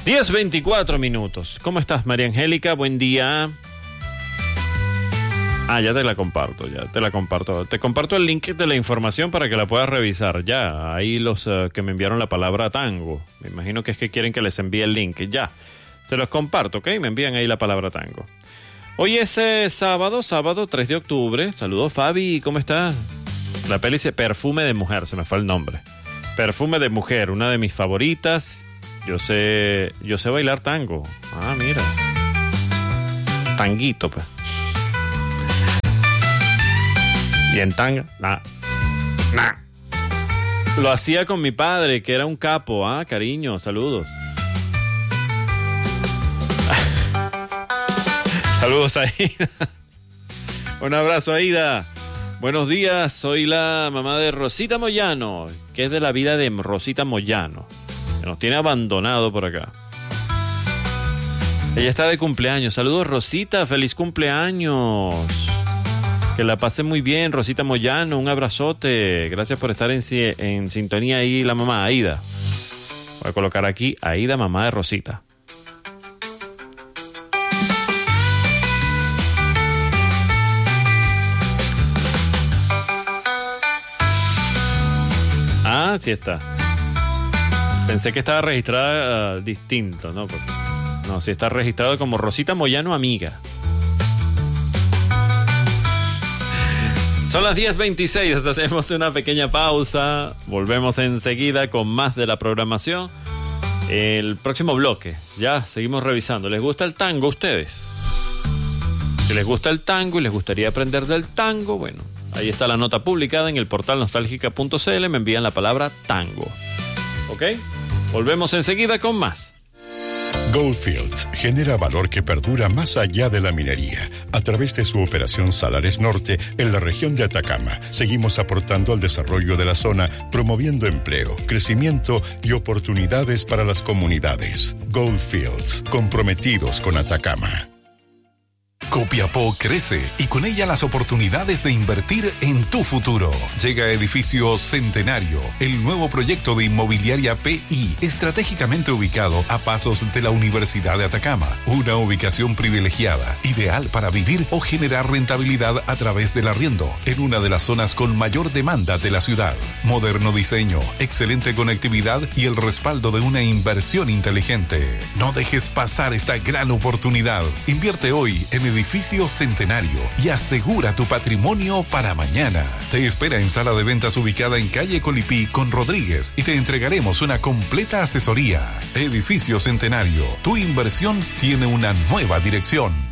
10:24. ¿Cómo estás, María Angélica? Buen día. Ya te la comparto, Te comparto el link de la información para que la puedas revisar. Ya, ahí los que me enviaron la palabra tango. Me imagino que es que quieren que les envíe el link. Ya, se los comparto, ¿ok? Me envían ahí la palabra tango. Hoy es sábado 3 de octubre. Saludos, Fabi, ¿cómo estás? La peli dice Perfume de Mujer, se me fue el nombre. Perfume de Mujer, una de mis favoritas. Yo sé bailar tango. Mira. Tanguito, pues. Y en tanga, nah. Lo hacía con mi padre, que era un capo. Cariño, saludos. Saludos, Aida. Un abrazo, Aida. Buenos días, soy la mamá de Rosita Moyano, que es de la vida de Rosita Moyano, que nos tiene abandonado por acá. Ella está de cumpleaños. Saludos, Rosita, feliz cumpleaños. Que la pase muy bien, Rosita Moyano, un abrazote. Gracias por estar en sintonía ahí, la mamá, Aida. Voy a colocar aquí, Aida, mamá de Rosita. Sí está. Pensé que estaba registrada distinto, ¿no? No, sí está registrado como Rosita Moyano, amiga. Son las 10:26, hacemos una pequeña pausa. Volvemos enseguida con más de la programación. El próximo bloque, ya seguimos revisando. ¿Les gusta el tango a ustedes? Si les gusta el tango y les gustaría aprender del tango, bueno, ahí está la nota publicada en el portal nostalgica.cl. Me envían la palabra tango. ¿Ok? Volvemos enseguida con más. Goldfields genera valor que perdura más allá de la minería. A través de su operación Salares Norte en la región de Atacama, seguimos aportando al desarrollo de la zona, promoviendo empleo, crecimiento y oportunidades para las comunidades. Goldfields, comprometidos con Atacama. Copiapó crece y con ella las oportunidades de invertir en tu futuro. Llega Edificio Centenario, el nuevo proyecto de inmobiliaria PI, estratégicamente ubicado a pasos de la Universidad de Atacama. Una ubicación privilegiada, ideal para vivir o generar rentabilidad a través del arriendo, en una de las zonas con mayor demanda de la ciudad. Moderno diseño, excelente conectividad y el respaldo de una inversión inteligente. No dejes pasar esta gran oportunidad. Invierte hoy en Edificio Centenario y asegura tu patrimonio para mañana. Te espera en sala de ventas ubicada en calle Colipí con Rodríguez y te entregaremos una completa asesoría. Edificio Centenario, tu inversión tiene una nueva dirección.